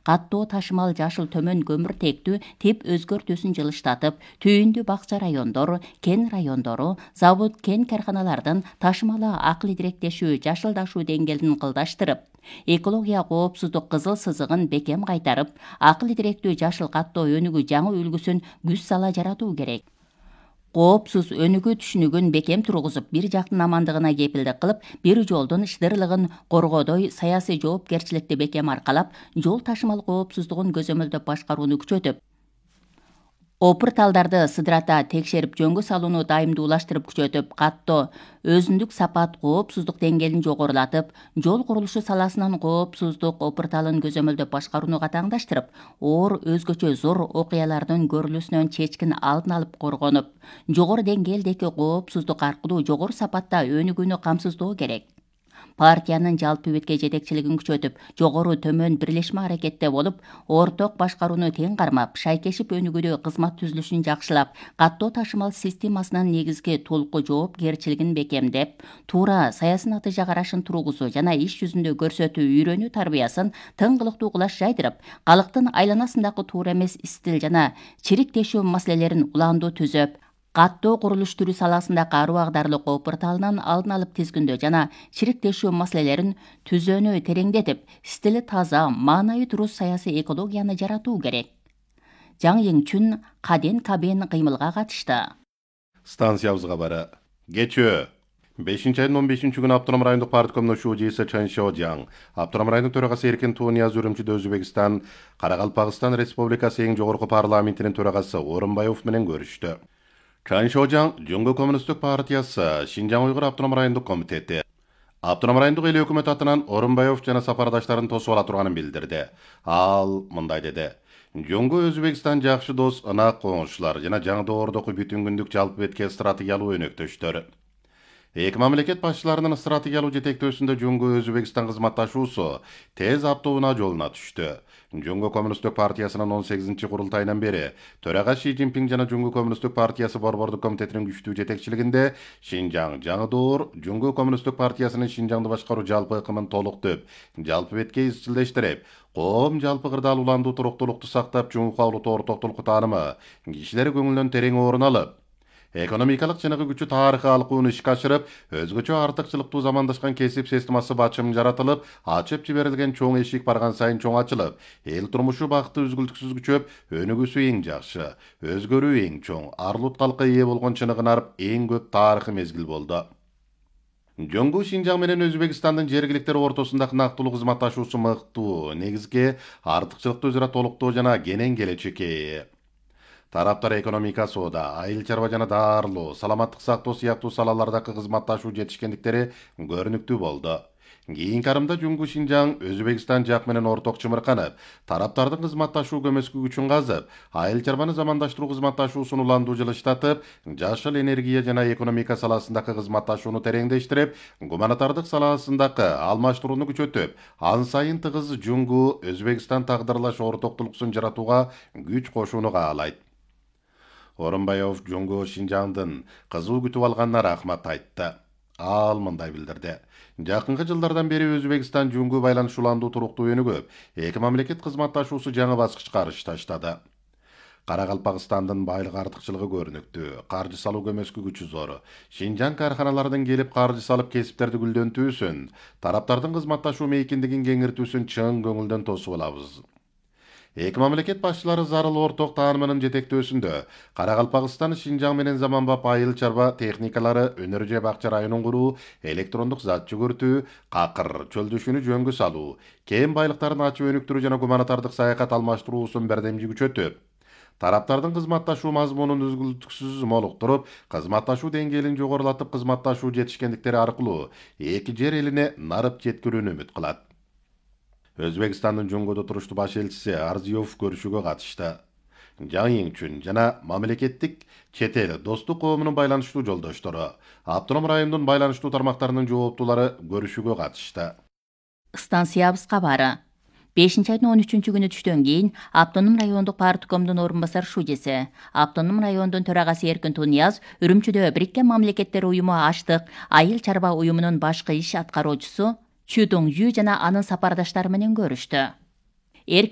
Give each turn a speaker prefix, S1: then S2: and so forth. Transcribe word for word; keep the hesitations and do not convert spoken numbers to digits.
S1: каттоо ташымал жашыл төмөн көмүртектүү тип өзгөртүүсүн жылыштатып, түйүндүү бакча райондор, кен райондору, завод, кен карханалардын ташымалы акыл идиректешүү, жашылдашуу деңгээлин кылдаштырып, экология коопсуздук кызыл сызыгын бекем кайтарып, акыл идиректүү жашыл каттоо өнүгүү жаңы үлгүсүн күч сала жаратуу керек. Коопсуз өнүгүү түшүнүгүн бекем тургузуп, бир жактын амандыгына кепилдик кылып, бир жолдун шыдырлыгын коргоодой саясий жоопкерчиликти бекем аркалап, жол ташымал коопсуздугун көзөмөлдөп башкарууну күчөтүп, опур талдарды сыдырата текшерип, жөнгө салууну дайымдуулаштырып күчөтүп, каттоо өзүндүк сапат коопсуздук деңгээлин жогорулатып, жол курулушу саласынын коопсуздук опур талын көзөмөлдөп башкарууну катаңдаштырып, оор өзгөчө зор окуялардын көрүлүүсүнөн чечкин алдын алып коргонуп, жогору деңгээлдеги коопсуздук аркылуу жогору сапатта өнүгүүнү камсыздоо керек. Партиянын жалпы бетке жетекчилигин күчөтүп, жогору төмөн бирлешме аракетте болуп, орток башкарууну тең кармап, шайкешип өнүгүүдө кызмат түзүлүшүн жакшылап, каттоо ташымал системасынын негизги толуку жоопкерчилигин бекемдеп, туура саясий натыйжа карашын тургузуу жана иш жүзүндө көрсөтүү үйрөнүү тарбиясын тыңгылыктуу кылаш жайдырып, калктын айланасындагы туура эмес стил жана чириктешүү маселелерин улаандуу түзөп, каттоо курулуш түрү саласындагы аруу агдарлык опур талынын алдын алып тизгиндөө жана чириктешүү маселелерин түзөөнү тереңдетип, стили таза, маанайы туруз саясий экологияны жаратуу керек. Жаң Йиңчүн Каден Кабен кыймылга катышты.
S2: Станциябыз кабары. Кечөө бешинчи айдын он бешинчи күнү Автоном райондук парткомдун шүүжүсү Чан Шожаң, Автоном райондук төрагасы Эркин Тунияз Үрүмчүдө Өзбекстан, Каракалпакстан Республикасы эң жогорку парламентинин төрагасы Орунбаев менен көрүштү. Чан Шожаң Жөнгө коммунисттик партиясы Шинжаң Уйгур Автоном райондук комитети Автоном райондук эл өкмөт атынан Орунбаев жана сапардаштарын тосуп ала турганын билдирди. Ал мындай деди: Жөнгө Өзбекстан жакшы дос, ынак коңшулар жана жаңы доордогу бүтүн күндүк жалпы бетке стратегиялуу өнөктөштөр. Эки мамлекет башчыларынын стратегиялуу жетектөөсүндө Жөнгө Өзбекстан кызматташуусу тез аптоуна жолуна түштү. Жөнгө коммунисттик партиясынын он сегизинчи курултайынан бери төрага Ши Цзиньпин жана Жөнгө коммунисттик партиясы борбордук комитетинин күчтүү жетекчилигинде Шинжаң жаңы доор Жөнгө коммунисттик партиясынын Шинжаңды башкаруу жалпы ыкымын толуктуп, жалпы бетке изчилдештирип, коом жалпы кырдаал уландуу туруктуулукту сактап, жумукалуу ортоктулук таанымы кишилер көңүлүнөн терең орун алып, экономикалык чыныгы күчү тарыхы алкууну ишке ашырып, өзгөчө артыкчылыктуу замандашкан кесип системасы бачым жаратылып, ачып жиберилген чоң эшик барган сайын чоң ачылып, эл турмушу бакыты үзгүлтүксүз күчөп, өнүгүүсү эң жакшы, өзгөрүү эң чоң, арлут калкка ээ болгон чыныгын арып эң көп тарыхый мезгил болду. Жөнгө Шинжаң менен Өзбекстандын жергиликтер ортосундагы нактылуу кызматташуусу мыктуу, негизги артыкчылыкты өзара толуктоо жана кенен келечекке ээ. Тараптар экономика, соода, айыл чарба жана даарылоо, саламаттык сактоо сыяктуу салалардагы кызматташуу жетишкендиктери көрүнүктүү болду. Кийинки арымда Жөнгө Шинжаң Өзбекстан жак менен орток чымырканып, тараптардын кызматташуу көмөскү күчүн казып, айыл чарбаны замандаштыруу кызматташуусун уландуу жылыштатып, жашыл энергия жана экономика саласындагы кызматташууну тереңдештирип, гуманитардык саласындагы алмаштырууну күчөтүп, ан сайын тыгыз Жөнгө Өзбекстан тагдырлаш ортоктулуксун жаратууга күч кошууну каалайт. Орунбаев Жөнгө Шинжаңдын кызуу күтүп алганына рахмат айтты. Ал мындай билдирди: Жакынкы жылдардан бери Өзбекстан Жөнгө байланыш уландуу туруктуу өнүгүп, эки мамлекет кызматташуусу жаңы баскычка арыш таштады. Каракалпакстандын байлык артыкчылыгы көрүнүктүү, каржы салуу көмөскү күчү зор. Шинжаң карханалардан келип каржы салып кесиптерди гүлдөнтүүсүн, тараптардын кызматташуу мейкиндигин кеңиртүүсүн чын көңүлдөн тосуп алабыз. Эки мамлекет башчылары зарыл орток таанымынын жетектөөсүндө Каракалпакстан Шинжаң менен заманбап айыл чарба техникалары, өнөр же бакча районун куруу, электрондук зат жүгүртүү, какыр чөлдөшүүнү жөнгө салуу, кен байлыктарын ачып өнүктүрүү жана гуманитардык саякат алмаштыруусун бердемжи күчөтүп, тараптардын кызматташуу мазмунун үзгүлтүксүз молуктуруп, кызматташуу деңгээлин жогорулатып, кызматташуу жетишкендиктери аркылуу эки жер элине нарып жеткирүүнү үмүт кылат. Өзбекстандын Жөнгөдө туруштуу баш элчиси Арзиёв көрүшүүгө катышты. Жаң Йиңчүн жана мамлекеттик чет эл достук коомунун байланыштуу жолдоштору, Автоном райондун байланыштуу тармактарынын жооптуулары көрүшүүгө катышты.
S1: Станциябыз кабары. бешинчи айдын он үчүнчү күнү түштөн кийин Автоном райондук парткомдун орун басар шүүжеси, Автоном райондун төрагасы Эркин Тунияз Үрүмчүдө Бириккен Мамлекеттер уюму аштык айыл чарба уюмунун башкы иш аткаруучусу Чү Доң Жүү жана анын сапардаштары менен көрүштү.